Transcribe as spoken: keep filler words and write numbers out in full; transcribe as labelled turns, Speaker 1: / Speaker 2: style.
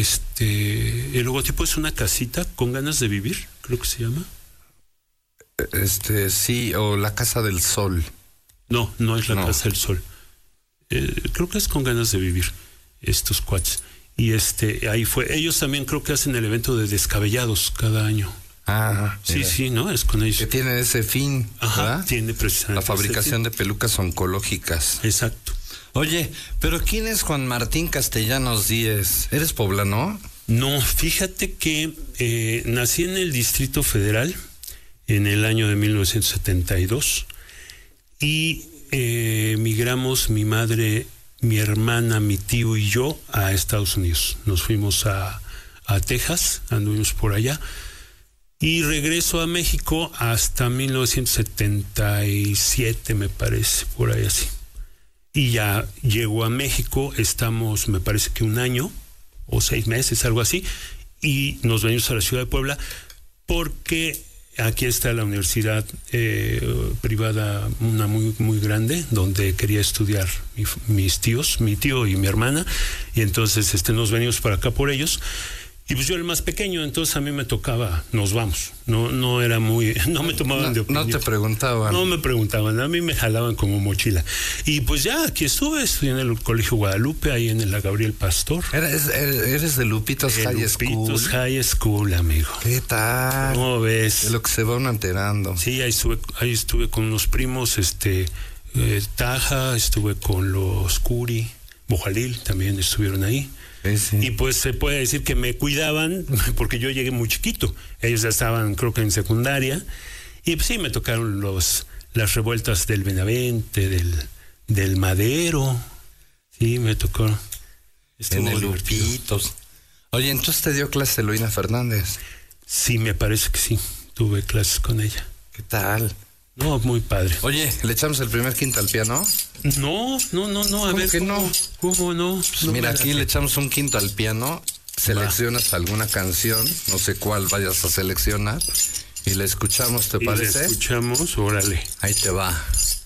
Speaker 1: este, el logotipo es una casita con ganas de vivir, creo que se llama.
Speaker 2: Este, sí, o la Casa del Sol.
Speaker 1: No, no es la
Speaker 2: no.
Speaker 1: Casa del Sol. Eh, creo que es con ganas de vivir, estos cuates. Y este, ahí fue. Ellos también creo que hacen el evento de Descabellados cada año.
Speaker 2: Ah,
Speaker 1: sí,
Speaker 2: mira.
Speaker 1: sí, ¿no? Es con ellos.
Speaker 2: Que tiene ese fin,
Speaker 1: Ajá,
Speaker 2: ¿verdad?
Speaker 1: tiene precisamente
Speaker 2: la fabricación de pelucas oncológicas.
Speaker 1: Exacto.
Speaker 2: Oye, pero ¿quién es Juan Martín Castellanos Díez? ¿Eres poblano?
Speaker 1: No, fíjate que eh, nací en el Distrito Federal en el año de mil novecientos setenta y dos y eh, emigramos mi madre, mi hermana, mi tío y yo a Estados Unidos. Nos fuimos a, a Texas, anduvimos por allá. Y regreso a México hasta mil novecientos setenta y siete, me parece, por ahí así. Y ya llego a México, estamos, me parece que un año o seis meses, algo así, y nos venimos a la ciudad de Puebla porque aquí está la universidad eh, privada, una muy, muy grande, donde quería estudiar mi, mis tíos, mi tío y mi hermana, y entonces este, nos venimos para acá por ellos. Y pues yo era el más pequeño, entonces a mí me tocaba, nos vamos. No, no era muy, no me tomaban
Speaker 2: no,
Speaker 1: de opinión.
Speaker 2: No te preguntaban.
Speaker 1: No me preguntaban, a mí me jalaban como mochila. Y pues ya, aquí estuve, estudié en el Colegio Guadalupe, ahí en la Gabriel Pastor.
Speaker 2: ¿Eres, eres de Lupitos
Speaker 1: de
Speaker 2: High
Speaker 1: Lupitos
Speaker 2: School?
Speaker 1: Lupitos High School, amigo.
Speaker 2: ¿Qué tal?
Speaker 1: ¿Cómo ves?
Speaker 2: De lo que se va uno enterando.
Speaker 1: Sí, ahí estuve, ahí estuve con unos primos, este, eh, Taja, estuve con los Curi, Bojalil, también estuvieron ahí.
Speaker 2: Sí, sí.
Speaker 1: Y pues se puede decir que me cuidaban porque yo llegué muy chiquito. Ellos ya estaban, creo que en secundaria. Y pues sí, me tocaron los las revueltas del Benavente, del, del Madero. Sí, me tocó.
Speaker 2: En el Lupitos. Oye, entonces te dio clase Eloína Fernández.
Speaker 1: Sí, me parece que sí. Tuve clases con ella.
Speaker 2: ¿Qué tal?
Speaker 1: No, muy padre.
Speaker 2: Oye, ¿le echamos el primer quinto al piano?
Speaker 1: No, no, no, no, a
Speaker 2: ¿Cómo
Speaker 1: ver.
Speaker 2: que
Speaker 1: ¿cómo,
Speaker 2: no?
Speaker 1: ¿Cómo no?
Speaker 2: Pues
Speaker 1: no
Speaker 2: mira, aquí le echamos un quinto al piano, seleccionas Va. alguna canción, no sé cuál vayas a seleccionar, y la escuchamos, ¿te
Speaker 1: y
Speaker 2: parece?
Speaker 1: la escuchamos, órale.
Speaker 2: Ahí te va.